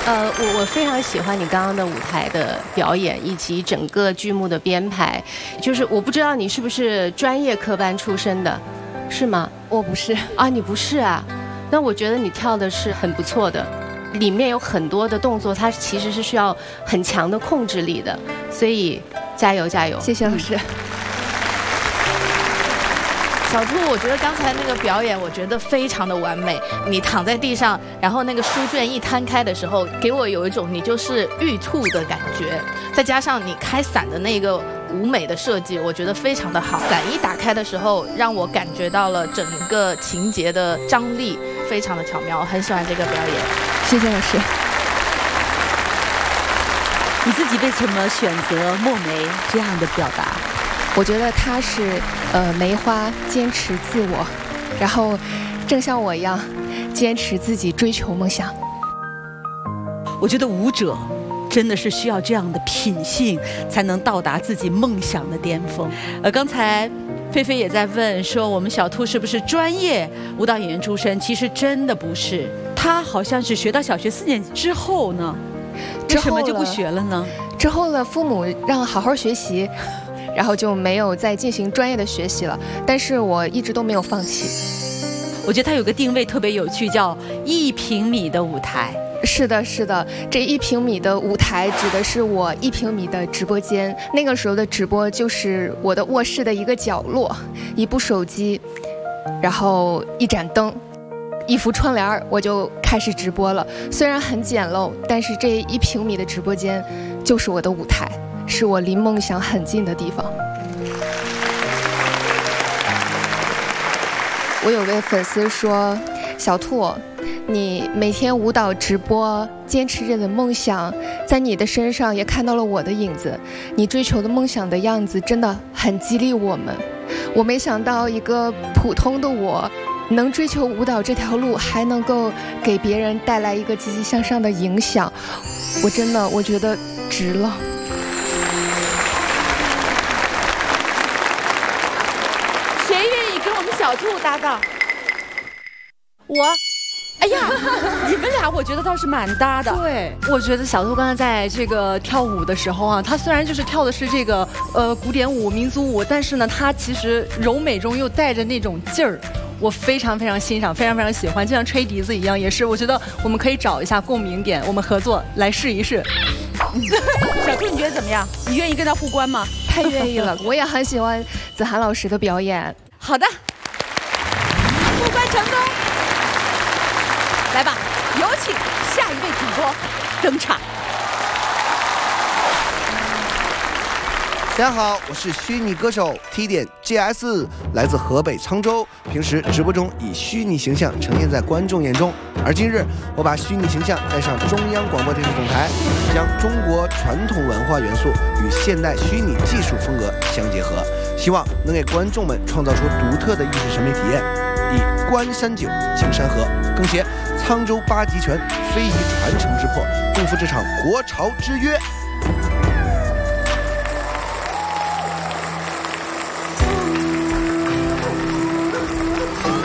我非常喜欢你刚刚的舞台的表演，以及整个剧目的编排。就是我不知道你是不是专业科班出身的，是吗？ 我不是啊，你不是啊？那我觉得你跳的是很不错的，里面有很多的动作，它其实是需要很强的控制力的，所以加油加油！ 谢谢老师。 小兔，我觉得刚才那个表演，我觉得非常的完美。你躺在地上，然后那个书卷一摊开的时候，给我有一种你就是玉兔的感觉，再加上你开伞的那个舞美的设计，我觉得非常的好。伞一打开的时候，让我感觉到了整个情节的张力，非常的巧妙，我很喜欢这个表演。 谢谢老师。 你自己为什么选择墨梅这样的表达？ 我觉得她是梅花坚持自我，然后正像我一样坚持自己追求梦想。 我觉得舞者真的是需要这样的品性，才能到达自己梦想的巅峰。刚才菲菲也在问说，我们小兔是不是专业舞蹈演员出身？其实真的不是，她好像是学到小学4年级之后呢，为什么就不学了呢？ 之后呢，父母让好好学习。然后就没有再进行专业的学习了，但是我一直都没有放弃。 我觉得它有个定位特别有趣，叫1平米的舞台。 是的，是的，这1平米的舞台指的是我1平米的直播间。那个时候的直播就是我的卧室的一个角落，一部手机，然后一盏灯，一幅窗帘，我就开始直播了。虽然很简陋，但是这1平米的直播间就是我的舞台。是我离梦想很近的地方。我有位粉丝说：“小兔，你每天舞蹈直播，坚持着的梦想，在你的身上也看到了我的影子。你追求的梦想的样子，真的很激励我们。我没想到一个普通的我，能追求舞蹈这条路，还能够给别人带来一个积极向上的影响。我觉得值了。” 小兔搭档，我，哎呀，你们俩我觉得倒是蛮搭的。 对，我觉得小兔刚才在这个跳舞的时候啊，她虽然就是跳的是这个古典舞、民族舞，但是呢，她其实柔美中又带着那种劲儿，我非常非常欣赏，非常非常喜欢，就像吹笛子一样，也是我觉得我们可以找一下共鸣点，我们合作来试一试。 小兔，你觉得怎么样？你愿意跟他互关吗？ 太愿意了，我也很喜欢子涵老师的表演。 好的。互关成功，来吧，有请下一位主播登场。 大家好，我是虚拟歌手 T 点 GS， 来自河北沧州。平时直播中以虚拟形象呈现在观众眼中，而今日我把虚拟形象带上中央广播电视总台，将中国传统文化元素与现代虚拟技术风格相结合，希望能给观众们创造出独特的艺术审美体验。以观山酒敬山河，更携沧州8极拳非遗传承之魄，共赴这场国潮之约。